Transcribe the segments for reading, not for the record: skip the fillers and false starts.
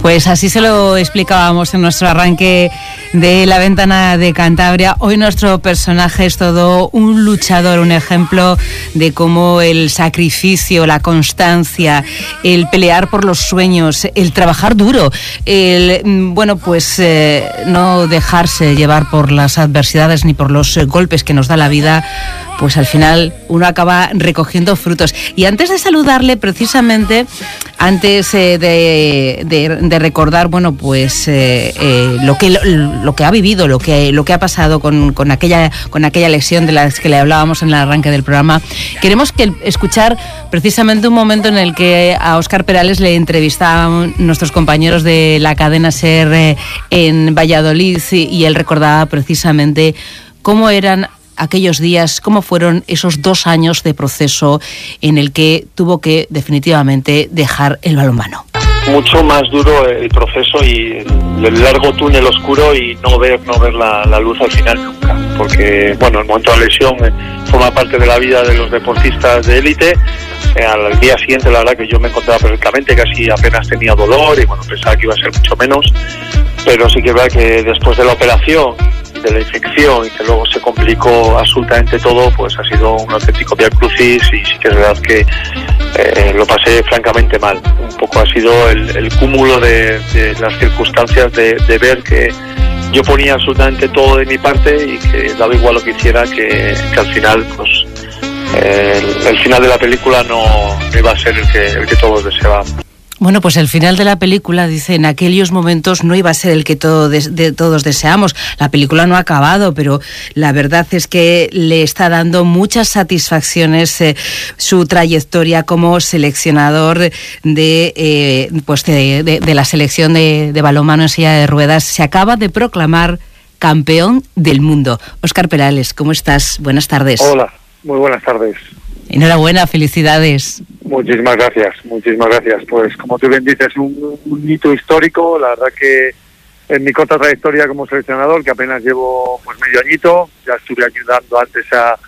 Pues así se lo explicábamos en nuestro arranque de La Ventana de Cantabria. Hoy nuestro personaje es todo un luchador, un ejemplo de cómo el sacrificio, la constancia, el pelear por los sueños, el trabajar duro, el no dejarse llevar por las adversidades ni por los golpes que nos da la vida, pues al final uno acaba recogiendo frutos. Y antes de saludarle, precisamente, antes de recordar, lo que ha vivido, lo que ha pasado con aquella lesión de la que le hablábamos en el arranque del programa, queremos escuchar precisamente un momento en el que a Óscar Perales le entrevistaban nuestros compañeros de la cadena SER en Valladolid, y él recordaba precisamente cómo eran aquellos días, cómo fueron esos 2 años de proceso en el que tuvo que definitivamente dejar el balonmano. Mucho más duro el proceso y el largo túnel oscuro, y no ver la luz al final nunca, porque el momento de la lesión forma parte de la vida de los deportistas de élite. Al día siguiente, la verdad que yo me encontraba perfectamente, casi apenas tenía dolor y pensaba que iba a ser mucho menos, pero sí que es verdad que después de la operación, de la infección, y que luego se complicó absolutamente todo, pues ha sido un auténtico viacrucis, y sí que es verdad que lo pasé francamente mal. Un poco ha sido el cúmulo de las circunstancias de ver que yo ponía absolutamente todo de mi parte y que daba igual lo que hiciera, que al final el final de la película no iba a ser el que todos deseaban. Bueno, pues el final de la película, dice, en aquellos momentos no iba a ser el que todos deseamos. La película no ha acabado, pero la verdad es que le está dando muchas satisfacciones su trayectoria como seleccionador de la selección de balonmano en silla de ruedas. Se acaba de proclamar campeón del mundo. Óscar Perales, ¿cómo estás? Buenas tardes. Hola, muy buenas tardes. Enhorabuena, felicidades. Muchísimas gracias. Pues como tú bien dices, un hito histórico. La verdad que en mi corta trayectoria como seleccionador, que apenas llevo medio añito, ya estuve ayudando antes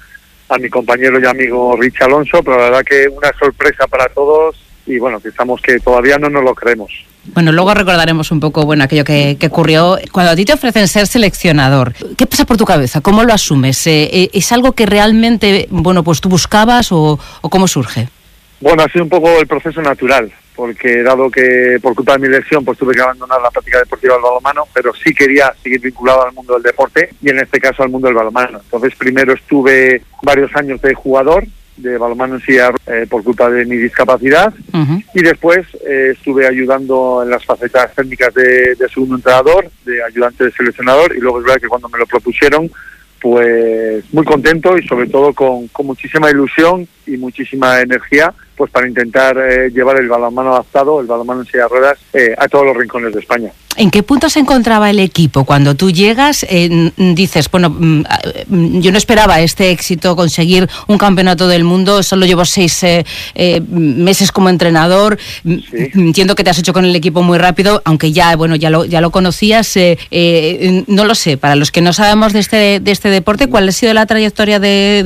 a mi compañero y amigo Rich Alonso, pero la verdad que una sorpresa para todos, y pensamos que todavía no nos lo creemos. Bueno, luego recordaremos un poco aquello que ocurrió. Cuando a ti te ofrecen ser seleccionador, ¿qué pasa por tu cabeza? ¿Cómo lo asumes? ¿Es algo que realmente tú buscabas o cómo surge? Bueno, ha sido un poco el proceso natural, porque dado que por culpa de mi lesión tuve que abandonar la práctica deportiva del balonmano, pero sí quería seguir vinculado al mundo del deporte, y en este caso al mundo del balonmano. Entonces primero estuve varios años de jugador de balonmano en silla por culpa de mi discapacidad, y después estuve ayudando en las facetas técnicas de segundo entrenador, de ayudante de seleccionador, y luego es verdad que cuando me lo propusieron, pues muy contento, y sobre todo con muchísima ilusión y muchísima energía, pues para intentar llevar el balonmano adaptado, el balonmano en silla de ruedas, a todos los rincones de España. ¿En qué punto se encontraba el equipo cuando tú llegas? Dices, yo no esperaba este éxito, conseguir un campeonato del mundo, solo llevo 6 meses como entrenador. Sí. Entiendo que te has hecho con el equipo muy rápido, aunque ya lo conocías. No lo sé, para los que no sabemos de este deporte, ¿cuál ha sido la trayectoria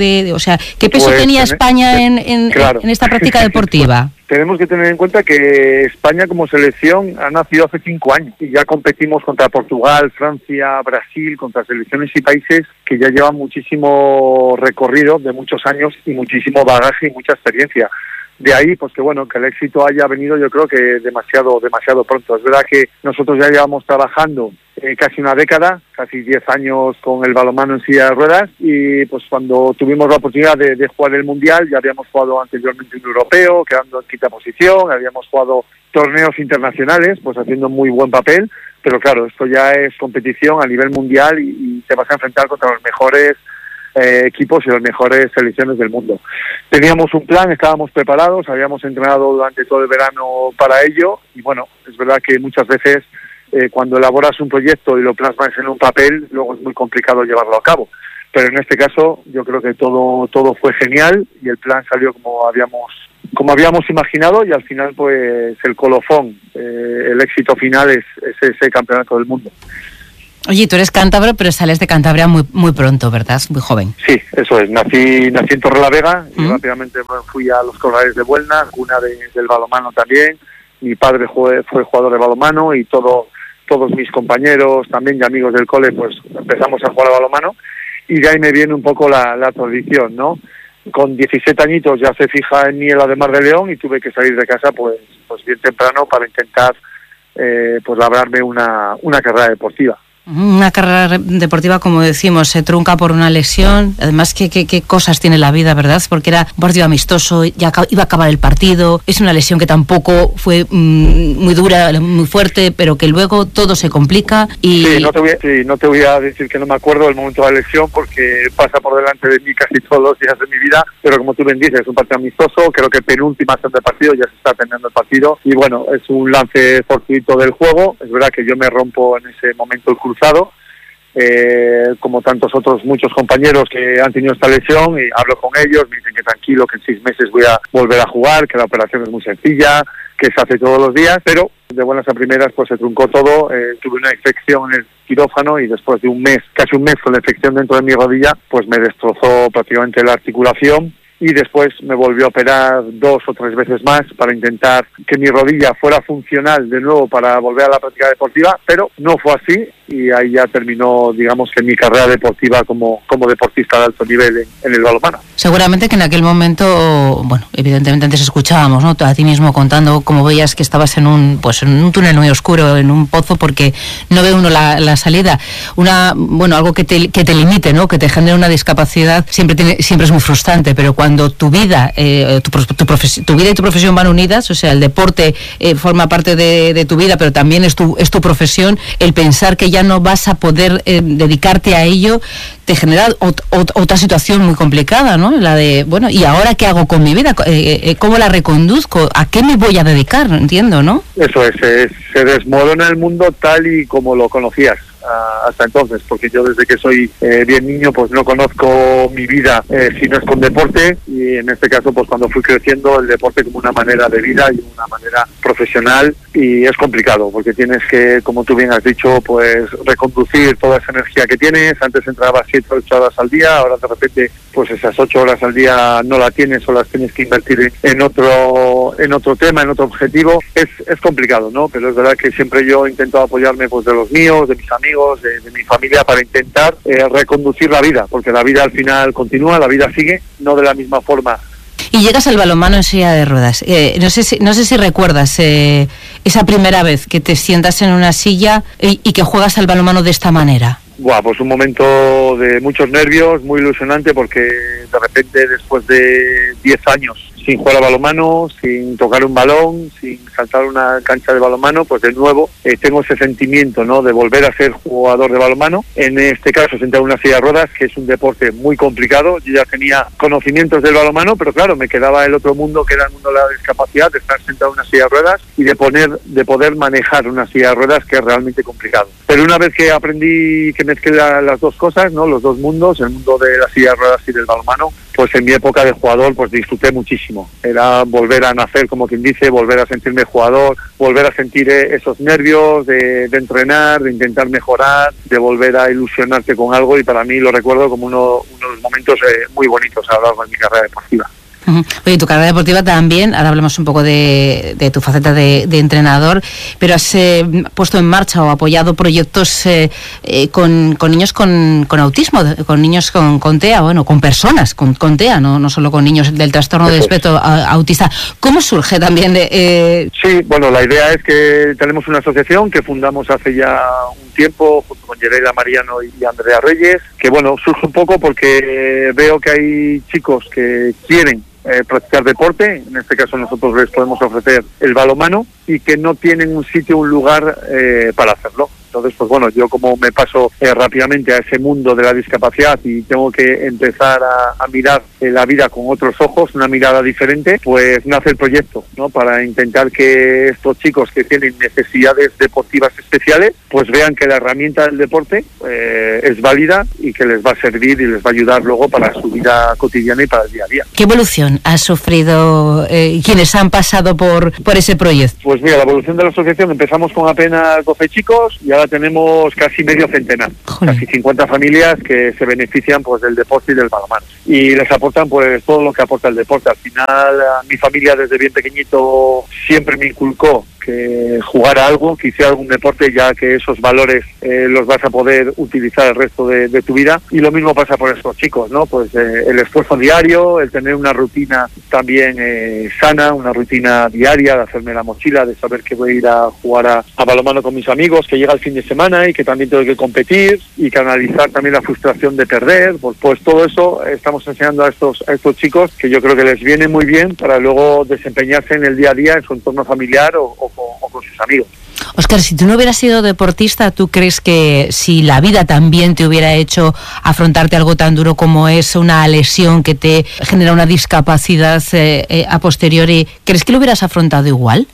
qué peso tenía España en esta práctica deportiva? Tenemos que tener en cuenta que España como selección ha nacido hace 5 años y ya competimos contra Portugal, Francia, Brasil, contra selecciones y países que ya llevan muchísimo recorrido de muchos años y muchísimo bagaje y mucha experiencia. De ahí, que el éxito haya venido, yo creo que demasiado pronto. Es verdad que nosotros ya llevamos trabajando casi una década, casi 10 años con el balonmano en silla de ruedas, y cuando tuvimos la oportunidad de jugar el Mundial, ya habíamos jugado anteriormente un europeo, quedando en 5ª posición, habíamos jugado torneos internacionales, haciendo muy buen papel, pero claro, esto ya es competición a nivel mundial y te vas a enfrentar contra los mejores equipos y las mejores selecciones del mundo. Teníamos un plan, estábamos preparados, habíamos entrenado durante todo el verano para ello, y es verdad que muchas veces cuando elaboras un proyecto y lo plasmas en un papel, luego es muy complicado llevarlo a cabo. Pero en este caso yo creo que todo fue genial y el plan salió como habíamos imaginado, y al final el colofón, el éxito final es ese campeonato del mundo. Oye, tú eres cántabro, pero sales de Cantabria muy, muy pronto, ¿verdad? Muy joven. Sí, eso es. Nací en Torrelavega y rápidamente me fui a los Corrales de Buelna, cuna del balonmano también, mi padre fue jugador de balonmano y todos mis compañeros también y amigos del cole pues empezamos a jugar a balonmano, y de ahí me viene un poco la tradición, ¿no? Con 17 añitos ya se fija en mí el Ademar de León y tuve que salir de casa pues bien temprano para intentar pues labrarme una carrera deportiva. Una carrera deportiva, como decimos, se trunca por una lesión. Además, ¿qué cosas tiene la vida, verdad? Porque era un partido amistoso, ya iba a acabar el partido. Es una lesión que tampoco fue muy dura, muy fuerte, pero que luego todo se complica. Y sí, no te voy a decir que no me acuerdo del momento de la lesión, porque pasa por delante de mí casi todos los días de mi vida. Pero como tú bien dices, es un partido amistoso. Creo que penúltima acción de partido, ya se está terminando el partido. Y bueno, es un lance fortuito del juego. Es verdad que yo me rompo en ese momento el cruzado, como tantos otros muchos compañeros que han tenido esta lesión, y hablo con ellos, me dicen que tranquilo, que en 6 meses voy a volver a jugar, que la operación es muy sencilla, que se hace todos los días, pero de buenas a primeras pues se truncó todo. Tuve una infección en el quirófano y después de casi un mes con la infección dentro de mi rodilla, pues me destrozó prácticamente la articulación. Y después me volvió a operar 2 o 3 veces más para intentar que mi rodilla fuera funcional de nuevo para volver a la práctica deportiva, pero no fue así, y ahí ya terminó, digamos, que mi carrera deportiva como deportista de alto nivel en el balonmano. Seguramente que en aquel momento, bueno, evidentemente antes escuchábamos, ¿no?, a ti mismo contando cómo veías que estabas en un túnel muy oscuro, en un pozo, porque no ve uno la salida. Algo que te limite, ¿no?, que te genere una discapacidad, siempre es muy frustrante, pero cuando tu vida, tu vida y tu profesión van unidas, o sea, el deporte forma parte de tu vida, pero también es tu profesión, el pensar que ya no vas a poder dedicarte a ello te genera otra situación muy complicada, ¿no? La de, bueno, ¿y ahora qué hago con mi vida? ¿Cómo la reconduzco? ¿A qué me voy a dedicar? Entiendo, ¿no? Eso es, se desmorona el mundo tal y como lo conocías hasta entonces, porque yo desde que soy bien niño pues no conozco mi vida si no es con deporte, y en este caso pues cuando fui creciendo el deporte como una manera de vida y una manera profesional, y es complicado porque tienes que, como tú bien has dicho, pues reconducir toda esa energía que tienes. Antes entrabas 7 o 8 horas al día, ahora de repente pues esas 8 horas al día no la tienes o las tienes que invertir en otro tema, en otro objetivo. Es complicado, ¿no? Pero es verdad que siempre yo intento apoyarme pues de los míos, de mis amigos, de mi familia, para intentar reconducir la vida, porque la vida al final continúa, la vida sigue, no de la misma forma. Y llegas al balonmano en silla de ruedas. No sé si recuerdas esa primera vez que te sientas en una silla y que juegas al balonmano de esta manera. Pues un momento de muchos nervios, muy ilusionante, porque de repente después de 10 años sin jugar a balonmano, sin tocar un balón, sin saltar una cancha de balonmano, pues de nuevo tengo ese sentimiento, ¿no?, de volver a ser jugador de balonmano. En este caso sentado en una silla de ruedas, que es un deporte muy complicado. Yo ya tenía conocimientos del balonmano, pero claro, me quedaba el otro mundo, que era el mundo de la discapacidad, de estar sentado en una silla de ruedas y de poder manejar una silla de ruedas, que es realmente complicado. Pero una vez que aprendí que mezclé las dos cosas, ¿no?, los dos mundos, el mundo de la silla de ruedas y del balonmano, pues en mi época de jugador pues disfruté muchísimo. Era volver a nacer, como quien dice, volver a sentirme jugador, volver a sentir esos nervios de entrenar, de intentar mejorar, de volver a ilusionarte con algo, y para mí lo recuerdo como uno de los momentos muy bonitos a lo largo de mi carrera deportiva. Oye, tu carrera deportiva también, ahora hablamos un poco de tu faceta de entrenador, pero has puesto en marcha o apoyado proyectos con niños con autismo, con niños con TEA, bueno, con personas con TEA, no solo con niños del trastorno de espectro autista. ¿Cómo surge también Sí, bueno, la idea es que tenemos una asociación que fundamos hace ya un tiempo, junto con Yereida Mariano y Andrea Reyes, que bueno, surge un poco porque veo que hay chicos que quieren practicar deporte, en este caso nosotros les podemos ofrecer el balonmano, y que no tienen un sitio, un lugar para hacerlo. Entonces, pues bueno, yo como me paso rápidamente a ese mundo de la discapacidad y tengo que empezar a mirar la vida con otros ojos, una mirada diferente, pues nace el proyecto, ¿no?, para intentar que estos chicos que tienen necesidades deportivas especiales, pues vean que la herramienta del deporte es válida y que les va a servir y les va a ayudar luego para su vida cotidiana y para el día a día. ¿Qué evolución ha sufrido quienes han pasado por ese proyecto? Pues mira, la evolución de la asociación, empezamos con apenas 12 chicos y ahora ahora tenemos casi medio centenar, casi 50 familias que se benefician pues del deporte y del balonmano. Y les aportan pues todo lo que aporta el deporte. Al final, mi familia desde bien pequeñito siempre me inculcó que jugara algo, que hiciera algún deporte, ya que esos valores los vas a poder utilizar el resto de tu vida. Y lo mismo pasa por estos chicos, ¿no? Pues el esfuerzo diario, el tener una rutina también sana, una rutina diaria de hacerme la mochila, de saber que voy a ir a jugar a balonmano con mis amigos, que llega el fin de semana y que también tengo que competir, y canalizar también la frustración de perder. Pues todo eso estamos enseñando a estos chicos, que yo creo que les viene muy bien para luego desempeñarse en el día a día en su entorno familiar o con sus amigos. Óscar, si tú no hubieras sido deportista, ¿tú crees que si la vida también te hubiera hecho afrontarte algo tan duro como es una lesión que te genera una discapacidad a posteriori, ¿crees que lo hubieras afrontado igual?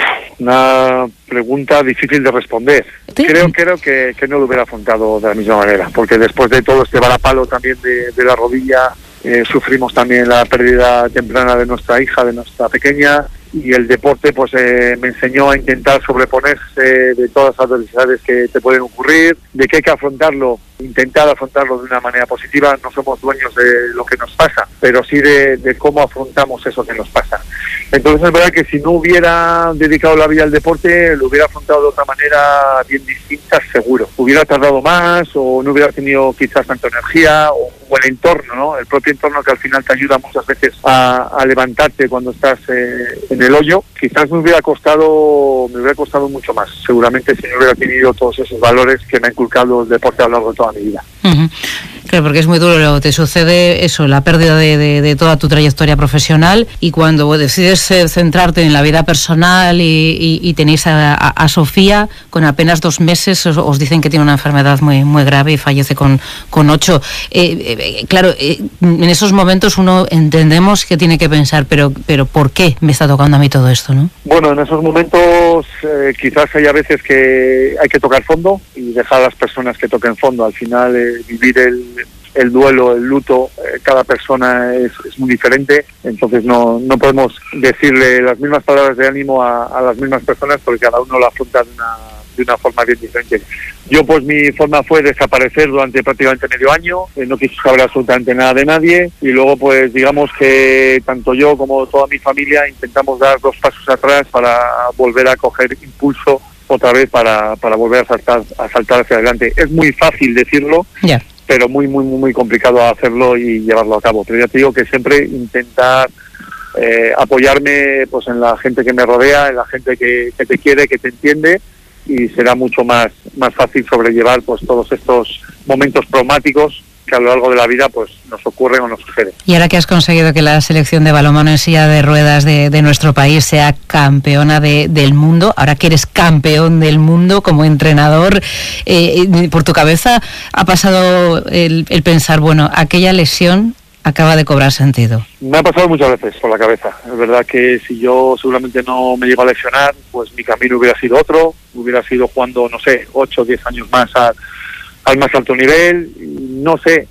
Una pregunta difícil de responder. ¿Sí? Creo que no lo hubiera afrontado de la misma manera, porque después de todo este varapalo también de la rodilla, sufrimos también la pérdida temprana de nuestra hija, de nuestra pequeña, y el deporte pues me enseñó a intentar sobreponerse de todas las adversidades que te pueden ocurrir, de que hay que afrontarlo, intentar afrontarlo de una manera positiva. No somos dueños de lo que nos pasa, pero sí de cómo afrontamos eso que nos pasa. Entonces es verdad que si no hubiera dedicado la vida al deporte, lo hubiera afrontado de otra manera bien distinta, seguro. Hubiera tardado más, o no hubiera tenido quizás tanta energía, o el entorno, ¿no? El propio entorno, que al final te ayuda muchas veces a levantarte cuando estás en el hoyo. Quizás me hubiera costado mucho más, seguramente, si no hubiera tenido todos esos valores que me ha inculcado el deporte a lo largo de toda mi vida. Uh-huh. Claro, porque es muy duro, luego te sucede eso, la pérdida de toda tu trayectoria profesional, y cuando decides centrarte en la vida personal y tenéis a Sofía, con apenas 2 meses os dicen que tiene una enfermedad muy, muy grave y fallece con 8. Claro, en esos momentos uno entendemos que tiene que pensar, pero ¿por qué me está tocando a mí todo esto, no? Bueno, en esos momentos quizás hay a veces que hay que tocar fondo y dejar a las personas que toquen fondo. Al final vivir el duelo, el luto, cada persona es muy diferente, entonces no podemos decirle las mismas palabras de ánimo a las mismas personas, porque cada uno lo afronta de una forma bien diferente. Yo pues mi forma fue desaparecer durante prácticamente medio año, no quise saber absolutamente nada de nadie, y luego pues digamos que tanto yo como toda mi familia intentamos dar 2 pasos atrás para volver a coger impulso otra vez para volver a saltar hacia adelante. Es muy fácil decirlo, yeah, pero muy, muy, muy complicado hacerlo y llevarlo a cabo. Pero ya te digo que siempre intentar apoyarme pues en la gente que me rodea, en la gente que te quiere, que te entiende, y será mucho más fácil sobrellevar pues todos estos momentos traumáticos que a lo largo de la vida pues nos ocurren o nos suceden. Y ahora que has conseguido que la selección de balonmano en silla de ruedas de nuestro país sea campeona del mundo, ahora que eres campeón del mundo como entrenador, por tu cabeza ha pasado el pensar, bueno, aquella lesión acaba de cobrar sentido? Me ha pasado muchas veces por la cabeza. Es verdad que si yo seguramente no me llego a lesionar, pues mi camino hubiera sido otro, hubiera sido jugando, no sé, 8 o 10 años más al más alto nivel. No sé,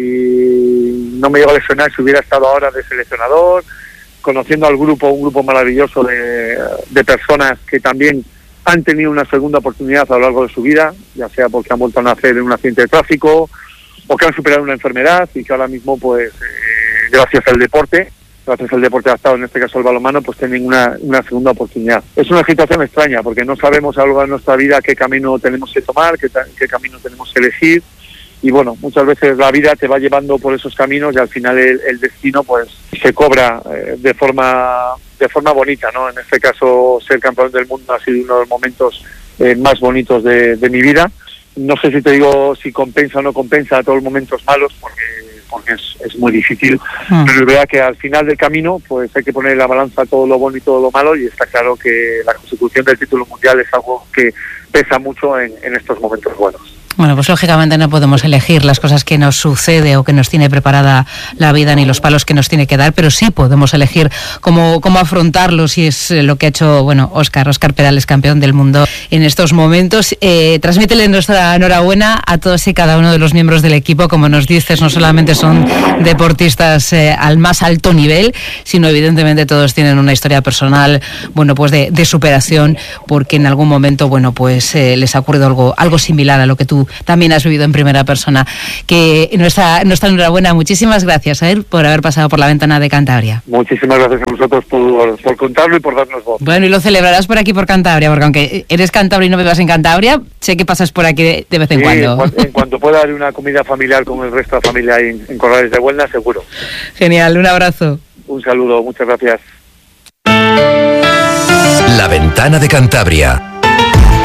si no me llego a lesionar, si hubiera estado ahora de seleccionador, conociendo al grupo, un grupo maravilloso de personas que también han tenido una segunda oportunidad a lo largo de su vida, ya sea porque han vuelto a nacer en un accidente de tráfico o que han superado una enfermedad, y que ahora mismo pues gracias al deporte adaptado, en este caso el balonmano, pues tienen una segunda oportunidad. Es una situación extraña, porque no sabemos a lo largo de nuestra vida qué camino tenemos que tomar, qué camino tenemos que elegir, y bueno, muchas veces la vida te va llevando por esos caminos, y al final el destino pues se cobra de forma bonita, ¿no? En este caso, ser campeón del mundo ha sido uno de los momentos más bonitos de mi vida. No sé si te digo si compensa o no compensa todos los momentos malos, porque es muy difícil, pero es verdad que al final del camino pues hay que poner en la balanza todo lo bueno y todo lo malo, y está claro que la consecución del título mundial es algo que pesa mucho en estos momentos buenos. Bueno, pues lógicamente no podemos elegir las cosas que nos sucede o que nos tiene preparada la vida ni los palos que nos tiene que dar, pero sí podemos elegir cómo afrontarlos, y es lo que ha hecho, bueno, Óscar Perales, campeón del mundo en estos momentos. Transmítele nuestra enhorabuena a todos y cada uno de los miembros del equipo. Como nos dices, no solamente son deportistas al más alto nivel, sino evidentemente todos tienen una historia personal, bueno, pues de superación, porque en algún momento, bueno, pues les ha ocurrido algo similar a lo que tú también has vivido en primera persona. Que nuestra enhorabuena, muchísimas gracias por haber pasado por la ventana de Cantabria. Muchísimas gracias a vosotros por contarlo y por darnos voz. Bueno, y lo celebrarás por aquí, por Cantabria, porque aunque eres cántabro y no vivas en Cantabria, sé que pasas por aquí de vez en cuando. En cuanto pueda dar una comida familiar con el resto de la familia en Corrales de Huelna, seguro. Genial, un abrazo. Un saludo, muchas gracias. La ventana de Cantabria.